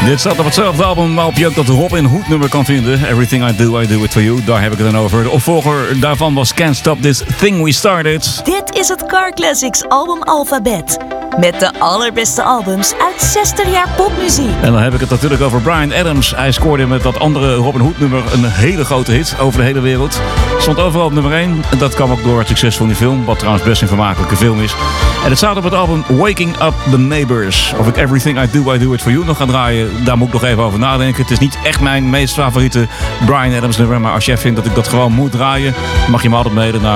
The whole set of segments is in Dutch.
Dit staat op hetzelfde album waarop je ook dat Robin Hood nummer kan vinden. Everything I Do It For You. Daar heb ik het dan over. De opvolger daarvan was Can't Stop This Thing We Started. Dit is het Car Classics album Alphabet. Met de allerbeste albums uit 60 jaar popmuziek. En dan heb ik het natuurlijk over Bryan Adams. Hij scoorde met dat andere Robin Hood nummer een hele grote hit over de hele wereld. Stond overal op nummer 1. En dat kwam ook door het succes van die film. Wat trouwens best een vermakelijke film is. En het staat op het album Waking Up The Neighbors. Of ik Everything I Do It For You nog ga draaien, daar moet ik nog even over nadenken. Het is niet echt mijn meest favoriete Bryan Adams nummer. Maar als jij vindt dat ik dat gewoon moet draaien, mag je me altijd mailen naar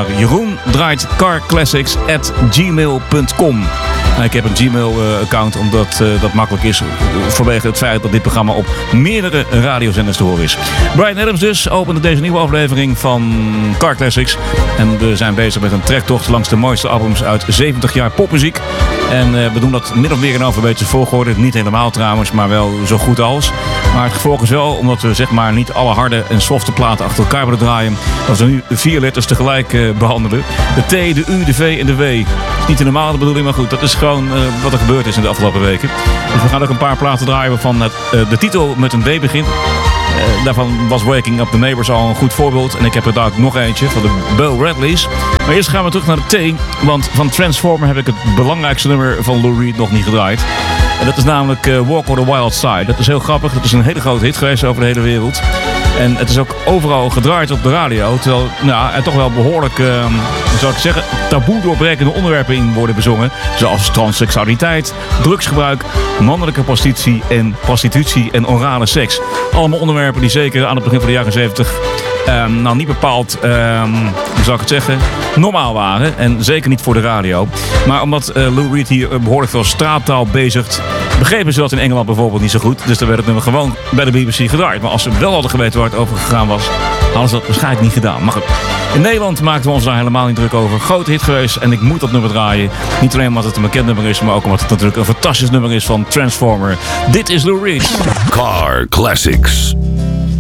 jeroendraaitcarclassics@gmail.com. Ik heb een Gmail-account omdat dat makkelijk is vanwege het feit dat dit programma op meerdere radiozenders te horen is. Bryan Adams dus opende deze nieuwe aflevering van Car Classics. En we zijn bezig met een trektocht langs de mooiste albums uit 70 jaar popmuziek. En we doen dat min of meer in alfabetische volgorde. Niet helemaal trouwens, maar wel zo goed als. Maar het gevolg is wel, omdat we zeg maar niet alle harde en softe platen achter elkaar willen draaien, dat we nu de 4 letters tegelijk behandelen. De T, de U, de V en de W. Niet helemaal de bedoeling, maar goed, dat is gewoon wat er gebeurd is in de afgelopen weken. Dus we gaan ook een paar platen draaien waarvan de titel met een W begint. Daarvan was Waking Up The Neighbors al een goed voorbeeld. En ik heb er daar ook nog eentje van de Bo Radleys. Maar eerst gaan we terug naar de T. Want van Transformer heb ik het belangrijkste nummer van Lou Reed nog niet gedraaid. En dat is namelijk Walk on the Wild Side. Dat is heel grappig. Dat is een hele grote hit geweest over de hele wereld. En het is ook overal gedraaid op de radio. Terwijl er toch wel behoorlijk, zou ik zeggen, taboe doorbrekende onderwerpen in worden bezongen. Zoals transseksualiteit, drugsgebruik, mannelijke prostitutie en orale seks. Allemaal onderwerpen die zeker aan het begin van de jaren 70... niet bepaald, hoe zou ik het zeggen, normaal waren. En zeker niet voor de radio. Maar omdat Lou Reed hier behoorlijk veel straattaal bezigt, begrepen ze dat in Engeland bijvoorbeeld niet zo goed. Dus dan werd het nummer gewoon bij de BBC gedraaid. Maar als ze wel hadden geweten waar het over gegaan was, hadden ze dat waarschijnlijk niet gedaan. Maar goed, in Nederland maakten we ons daar helemaal niet druk over. Grote hit geweest en ik moet dat nummer draaien. Niet alleen omdat het een bekend nummer is, maar ook omdat het natuurlijk een fantastisch nummer is van Transformer. Dit is Lou Reed. Car Classics.